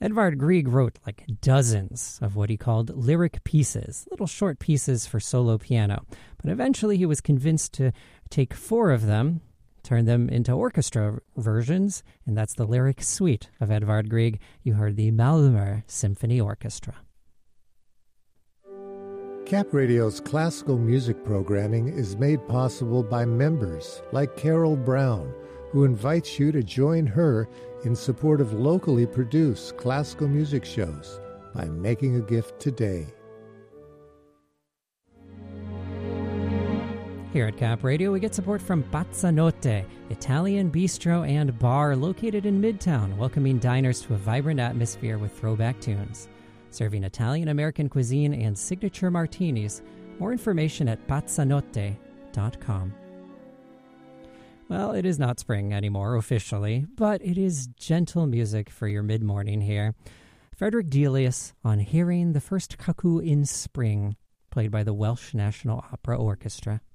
Edvard Grieg wrote like dozens of what he called lyric pieces, little short pieces for solo piano. But eventually he was convinced to take 4 of them, turn them into orchestra versions, and that's the lyric suite of Edvard Grieg. You heard the Malmö Symphony Orchestra. Cap Radio's classical music programming is made possible by members like Carol Brown, who invites you to join her in support of locally produced classical music shows by making a gift today. Here at Cap Radio, we get support from Pazzanotte, Italian bistro and bar located in Midtown, welcoming diners to a vibrant atmosphere with throwback tunes. Serving Italian-American cuisine and signature martinis. More information at pazzanotte.com. Well, it is not spring anymore officially, but it is gentle music for your mid-morning here. Frederick Delius on Hearing the First Cuckoo in Spring, played by the Welsh National Opera Orchestra.